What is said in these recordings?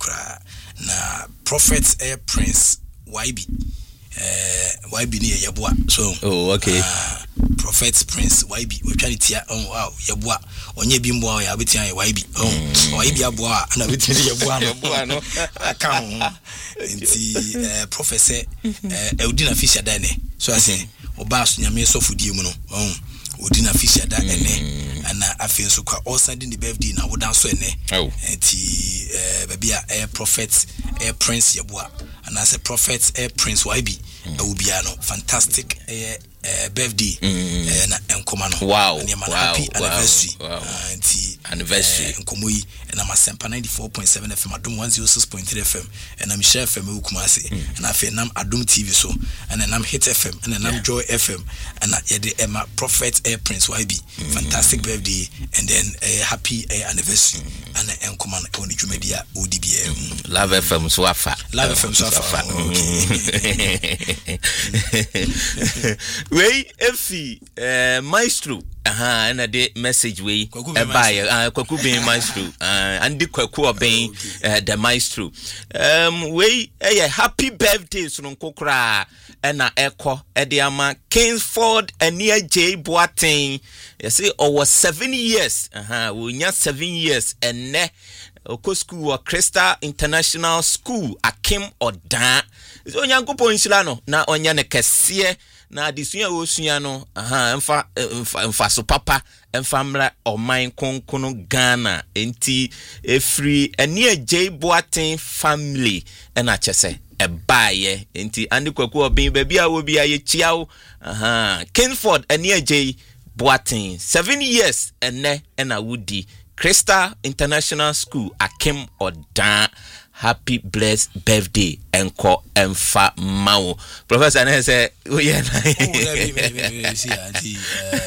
kra na prophet prince YB ni yeboa so okay prophet prince YB we try tia wow yeboa onye bi mboa ya betia YB YB aboa na betia yeboa no aka ho nti professor Eudina Fisher dane so I say oba so nyame sofudie mu no Odina Fisher da ene ana afin so kwa all sending the birthday na wodan so ene nti babia prophet prince yeboa and as a prophet prince YB ubia no fantastic birthday na enkoma no wow happy anniversary nti anniversary enkomo yi na masempa 94.7 FM adom 106.3 FM na Michelle FM ukumase na afi nam adom TV so na nam Hit FM na nam Joy FM na yede Emma prophet prince YB fantastic birthday and then happy anniversary and enkoma no on dwumadia odibia Love FM so afa okay Wey efi maestro na the message wey buy kwaku ben maestro and the kwaku oben the maestro wey happy birthday so nkokra na ekọ de ama Kingsford Ania J Boateng you say over 7 years we nya 7 years enne Oko school or Crystal International School Akim Odan so nyankopon nsira no na onya ne kese na adisua osua no mfa so papa mfa mra oman konkono Ghana enti efri Ania J Boateng family na chese ebaye enti andi kwaku obin baby a wo bia ye chiawo Kingsford Ania J Boateng 7 years enne na wudi Crystal International School Akim Odan happy blessed birthday enko emfa mawo professor na say oh yeah see auntie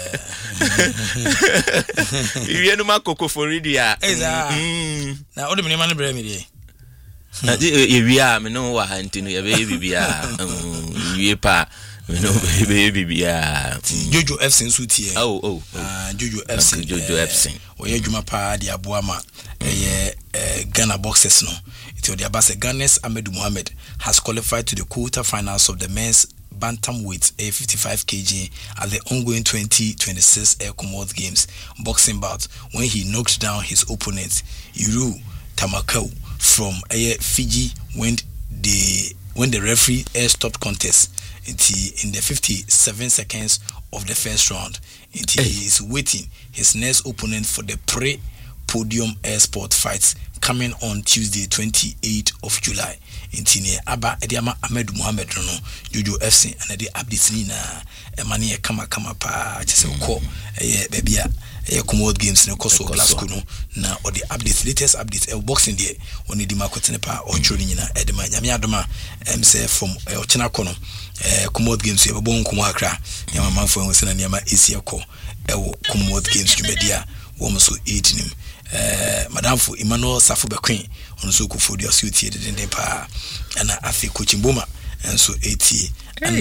you no ma koko for dia na o de me man bre me dey na e wia me no wa auntie no ye be bibia wie pa no baby bia Jojo FC nsutie Jojo FC oye djuma pa dia boama Ghana boxers no it the abase Ghana's Ahmed Mohamed has qualified to the quarter-finals of the men's bantamweight 55 kg at the ongoing 2026 Commonwealth Games boxing bout when he knocked down his opponent Yuru Tamakau from Fiji when the referee stopped contest in the 57 seconds of the first round. He is waiting his next opponent for the pre-podium sport fights coming on Tuesday, 28th of July. Intine aba ediama Ahmed Mohamed no Jojo FC and the updates ni na emani kama pa chese ko bebia Commonwealth Games no koso Glasgow no na or the updates latest updates boxing there oni di makotene pa ochoro nyina edema nyame adoma say from ochina kono Commonwealth Games e bo nkomo akra nyama manfo ho sena nyama esiako Commonwealth Games jumedia wo so 8 nim madamfo Emmanuel Safo Bequin on so kufodi asuti de pa ana afi Kochimboma enso 80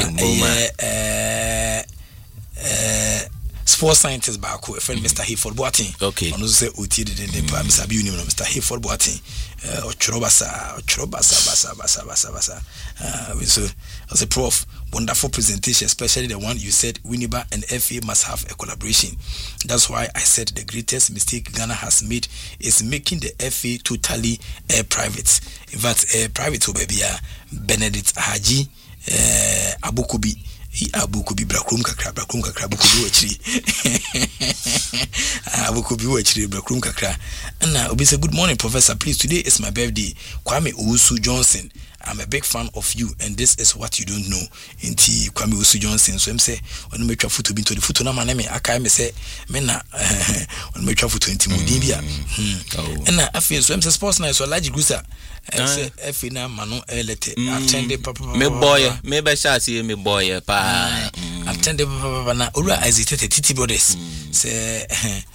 ana sports scientist back who friend Mr. Hayford Boateng okay on say oti de pa Mr. Biu ni Mr. Hayford Boateng ochorobasa basa so as a prof wonderful presentation, especially the one you said Winneba and FA must have a collaboration. That's why I said the greatest mistake Ghana has made is making the FA totally private. In fact, private obebia Benedict Haji Abukubi brakrum kakra Abukubi wachiri brakrum kakra. And Obi say, good morning, Professor. Please, today is my birthday. Kwame Owusu Johnson. I'm a big fan of you, and this is what you don't know. Inti Kwame Owusu Johnson. So I'm say when me try to be to the foot na man me aka me say me na when me try to inti mudibia. And I feel so I'm say sports na so large gusa. Say efi na manu elete attend papa me boy me be sha see me boy pa attend papa na ora hesitate titi brothers say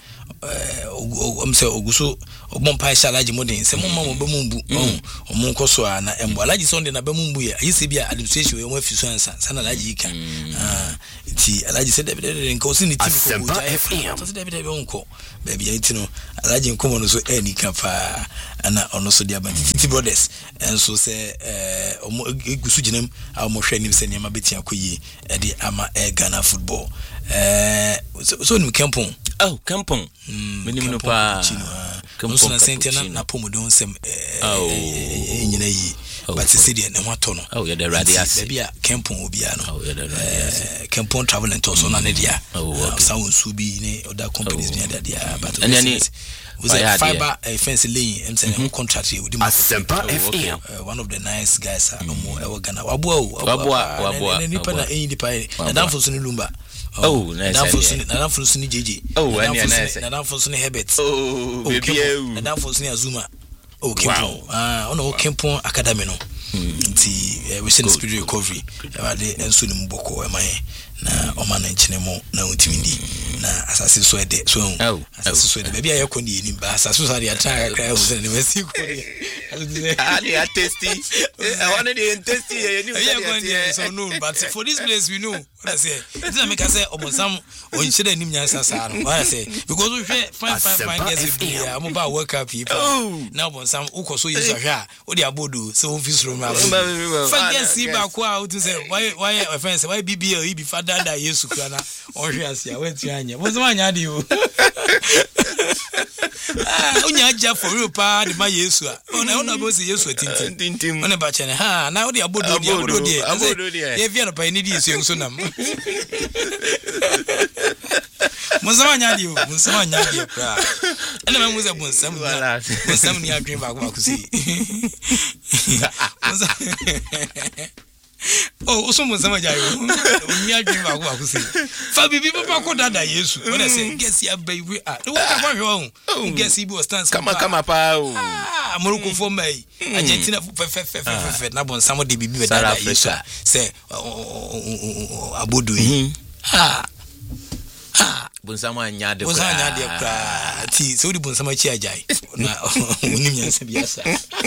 say oguso obompa sha alaji modern se mumma mo bemumbu omo nkoso na embo alaji sonde na bemumbu ya yisi bia administration we mafi so ansa sana alaji ika ti alaji se de nko si ni team ko so de de onko baby yiti no alaji nkomo no so eni kafa ana ono so dia Titi brothers enso se omo egusu ginam a omo hwe ni se niam betia koyi e de ama Ghana football so ni Kempon Kempon minimum no pa Kempon na sentena na pomodon sem nyina yi but se dey na wato no ya the radius baby a Kempon obia no Kempon travel and so na dia sound subi ni other companies bi dia but was a fiber fence laying and saying contract with one of the nice guys omo Ghana wabua nipa na nipa na danfo so ni lumba danfo so ni JJ na danfo so ni Herbert baby na danfo so ni Azuma Kempon ono Kempon academy no nti we send spirit recovery de enso ni mboko emaye na omana nchinemo na utimindi na asase so ede so asase so ede baby ayeko ni ni ba asase so ade ataka kra o se ni mesiko ali a tasty I wanted the tasty you so no but for this place we know what I say this make us say omonsam onhyeda anim nyansa sa no what I say because we fine guys we be am ba work up people now omonsam ukoso yesu ahwa o de abodo so office room fine guys see ba kwa o to say why offense why BBL he be father da yesu kana ohwe asia wetu anya omonsam anya de o onya aja for real pa de ma yesu a ona bo se yesu tintim ona ba chene ha na o de abodo de ye via no pa ni di yesu nso nam Musama nyadi pra. Ena me muze bonsam ni adwen ba ko akusi. So musama jayo. Oni adwen ba ko akusi. Fa bibi papa ko dada Yesu. When I say guess ya baby ah. No ka kwa hwe guess he be stands kama pa o. Morocco for me. Argentina fe na bonsam de bibi be dada Yesu. Say abodo yi. Bonsama nya de kwa ti so di bonsama chi ajai na onim nyansa biasa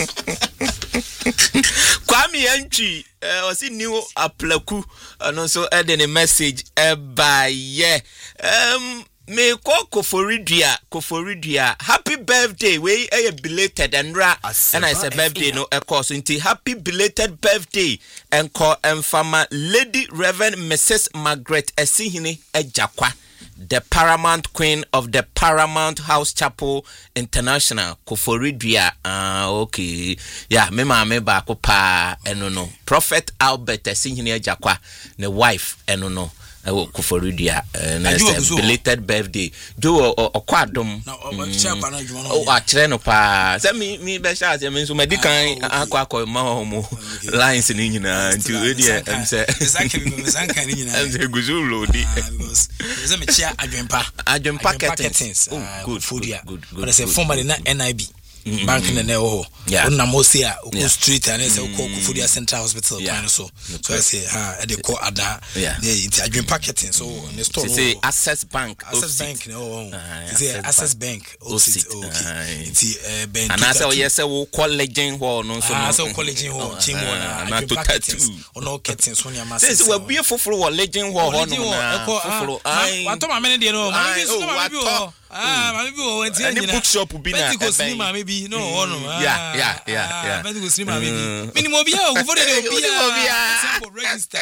Kwame Antwi osi new aplaku no so e de message baye me koforidua happy birthday we belated and I say birthday no e course into happy belated birthday enko emfama Lady Reverend Mrs. Margaret Esihine Ejakwa, the paramount queen of the Paramount House Chapel International Koforidua. Okay, yeah, me ba ko pa eno Prophet Albert Esihine Ejakwa the wife eno Koforidua belated birthday do okwadom akire no pa say me be sha say me so medican akwa ma homo lines ni nyina nti we dey am say exactly ni nyina am say guzulo di because say me chia adwempa curtains good but say formerly na NIB bank na ho na mo say o street and say ko Koforidua Central Hospital plan so I say e dey call ada it adwin packeting so in the store say Access Bank no say Access Bank okay it bank and I say yes we call Legend Hall no so so Legend Hall team na to tattoo no curtain so nya ma say we be foforo Legend Hall no foforo what to ma me dey no ma be o went any bookshop bi na cinema maybe no no yeah medical cinema maybe minimum bia o for dey bia simple register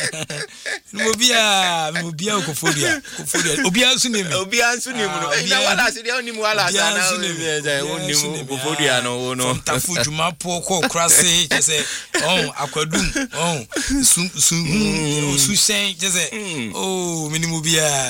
minimum bia o Koforidua obia nso nem no na wala se dey onim wala sana onim Koforidua no tafu djuma po ko krase je say akwadum su sen je say minimum bia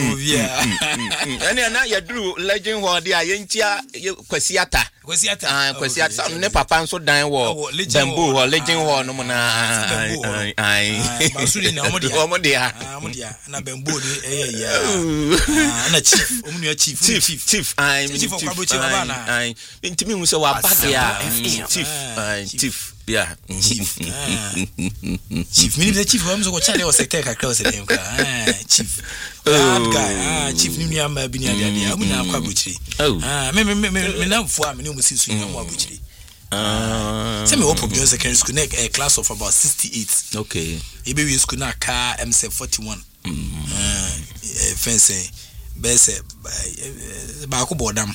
na ya dru Legend Hall dia yentia kwasiata ne papa nso dan wo Bamboo Hall Legend Hall no na basuri na omodia na Bamboo de na chief omunu chief ntimi hu se wa badia chief Yeah. Chief. Chief. Me the chief. I'm so chale o secretary kakra o se dem ka. Chief. Bad guy. Chief ni nua ma bi ni ade ade. Amu na akwa buchiri. Me na mfu a me ni omusi su nwa buchiri. Say me open Beyond Secondary School, a class of about 68. Okay. Maybe we school na car MC 41. Fencing. Bese ba ko bodam.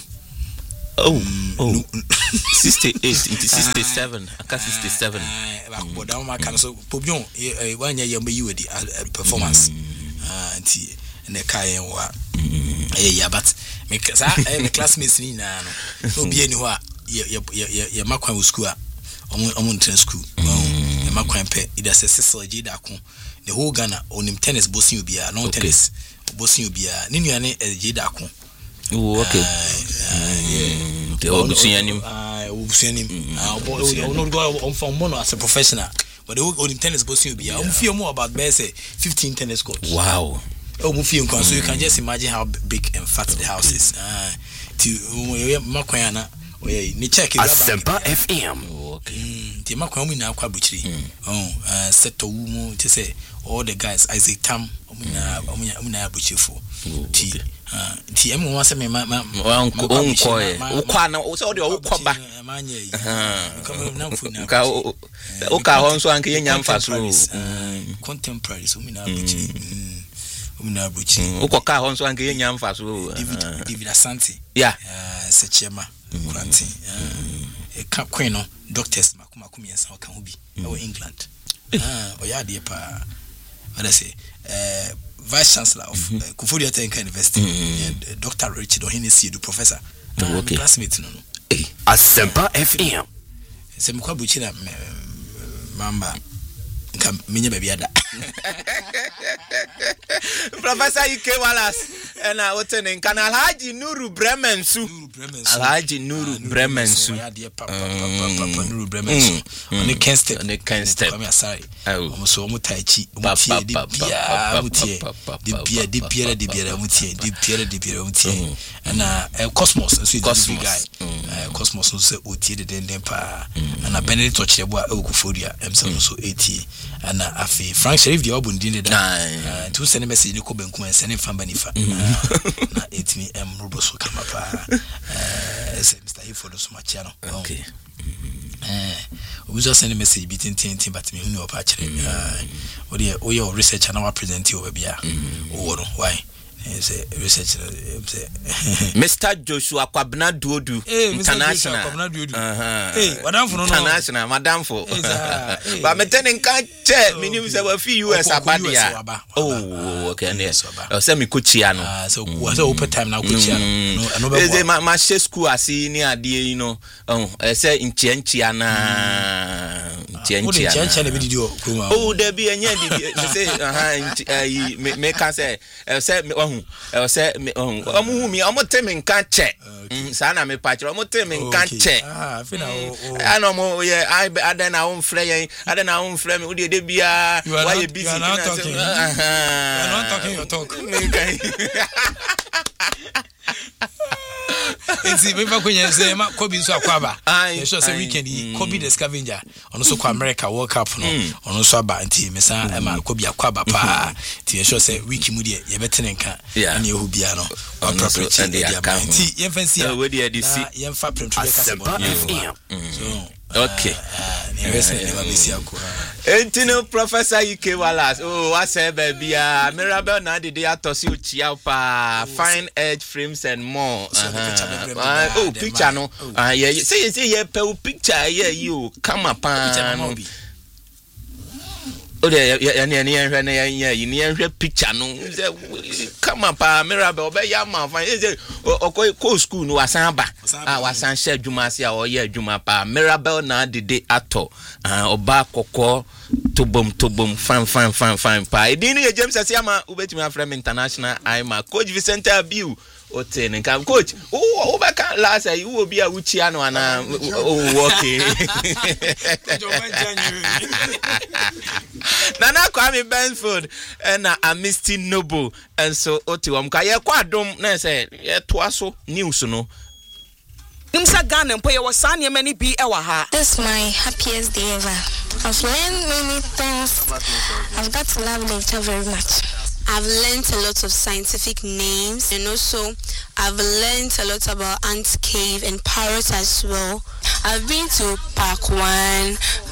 68 into 67. Aka 67. Ba ko bodam ma kan so Pobion wanya yamba yiwedi performance. Nti ne kai wa. Yeah, but me classmates ni na no bi eni ho a ye makwan school a omo train school ye makwan pe ida se Cecil Jida ko the whole Ghana onim tennis bossing obia long tennis bossing obia ni nuane Jida ko okay the obusuanim no go on from mono as a professional but the onim tennis bossing obia omo feel more about say 15 tennis courts. Wow. Omo feel so you can just imagine how big and fat the house is. To makwan na ni check Asempa FM. Okay. Ti makwa mu na akwa buchiri. Seto wu mu ti say all the guys Isaac Tam omuna buchifo. Ti emu wa se me ma onkoe. Ukwa na o se o de ukwa ba. Manye. Na mfu na. Uka ho nso anke yenya mfaso. Contemporaries omuna buchiri. Omuna buchiri. Ukoka ho nso anke yenya mfaso. David Asante. Yeah. Sechema. Quanti queen no doctors makuma yensa o kan obi o England oya de pa what I say vice chancellor of Kufuor Atenka University Dr. Richard Ohinesi the professor classmate no Asempa FM se mkwa buchi na mamba nka menye ba biada Professor Ike Wallace na wotene nka na Alhaji Nuru Bremensu Alhaji Nuru Bremensu papa Nuru Bremensu on Kenstet come aside so mutaichi mutie de bia mutie na Cosmos so the big guy Cosmos so say otie de den pa na Benedict Ochebo a Okuforia emse so 80 na afi Frank Sheriff the obundi da to send message ni ko benku en send famba nifa na etimi roboso kama pa Mr. Ifo so machiano okay we just send message bitin but me hu ni opa kire o your research na wa present you bia o no why say research Mr. Joshua Kwabena Duodu International madam for no international madam for but me ten nkan che minim say we fi US abadia okay yes say me kochia no so open time na kochia no be ma she school asi ni ade you know say nchianchia na nchianchia na be didi o there be enya di say me can say say omu mi omo temi nkan che sana me patch omo temi nkan che fina ana mo ye adan na on frɛ yen adan na on frɛ me wo de bia why you busy not talking your talk Enzi me fa kwenye se ma Kobe nso akwaba e sure say weekend Kobe the scavenger ono so kwa America World Cup no ono so aba nti me sa e ma Kobe akwaba pa ti e sure say week mu de ye betene nka na ye hu bia no property dia nti ye fancy ye fa premtu be kasa so okay never miss yako Entino Professor Ike Wallace I say baby Mirabel na de atosi uchia pa fine edge frames and more picture no yeah say ye pe picture yeah you come up yeah picture no come up Mirabel be ya ma fine say ko school no wasan ba wasan share dwuma se a o ye dwuma pa Mirabel na de ato oba kokko tobom fine pa edin ye James Asiama ubetimi afrem international I'm coach Vicente Abiu oten nka coach o ba kan last you will be a uchi ano ana okay Nana Kwame Bensford na Amisty Noble and so otiwam ka ye kwadom na say ye toaso news no Nimsa Ghana mpo ye wasanye many be ewa ha. This is my happiest day ever. I've learned many things. I've got to love nature very much. I've learned a lot of scientific names, and also I've learned a lot about ant cave and parrots as well. I've been to Park 1,